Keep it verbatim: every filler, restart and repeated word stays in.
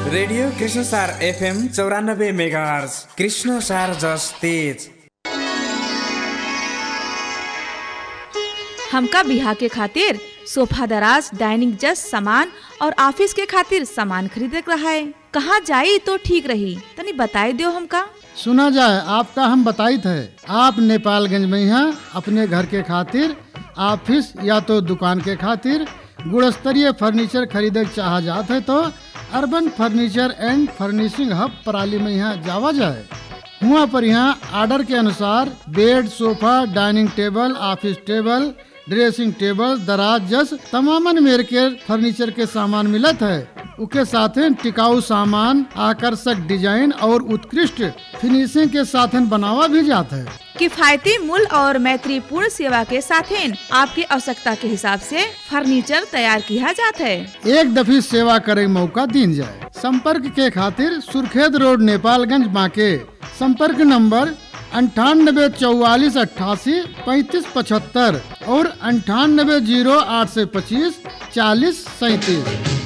Radio Krishna सार FM चौरानब्बे megahertz Krishna सार जस तेज। हमका बिहा के खातिर सोफा दराज डाइनिंग जस सामान और ऑफिस के खातिर सामान खरीदे रहा है। कहाँ जाई तो ठीक रही, तनी बताई दो हमका। सुना जाए आपका हम बताई थे, आप नेपालगंज में यहाँ अपने घर के खातिर ऑफिस या तो दुकान के खातिर गुणस्तरीय फर्नीचर खरीदे चाह जाते है तो अर्बन फर्नीचर एंड फर्निशिंग हब पराली में यहाँ जावा जाए। वहाँ पर यहाँ ऑर्डर के अनुसार bed, sofa, dining table, office table, dressing table, दराज जस तमामन मेर के फर्नीचर के सामान मिलत है। उसके साथ टिकाऊ सामान, आकर्षक डिजाइन और उत्कृष्ट फिनिशिंग के साथ बनावा भी जाता है। किफायती मूल्य और मैत्रीपूर्ण सेवा के साथ आपकी आवश्यकता के हिसाब से फर्नीचर तैयार किया जाता है। एक दफी सेवा करे मौका दीन जाए। संपर्क के खातिर सुर्खेत रोड नेपालगंज बांके संपर्क नंबर अंठानबे चौवालीस अट्ठासी पैंतीस पचहत्तर और अंठानबे जीरो आठ सौ पच्चीस चालीस सैंतीस।